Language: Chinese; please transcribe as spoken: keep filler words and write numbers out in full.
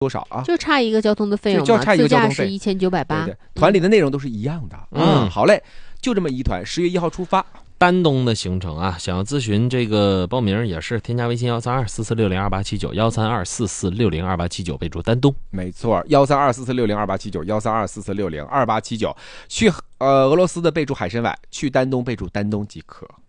多少啊？ 就差一个交通的费用嘛， 就差一个交通费， 自驾是一千九百八。 对对，团里的内容都是一样的。嗯，好嘞，就这么一团，十月一号出发。 丹东的行程啊，想要咨询这个报名也是添加微信幺三二四四六零二八七九幺三二四四六零二八七九，备注丹东。 没错，幺三二四四六零二八七九幺三二四四六零二八七九。去呃俄罗斯的备注海参崴，去丹东备注丹东即可。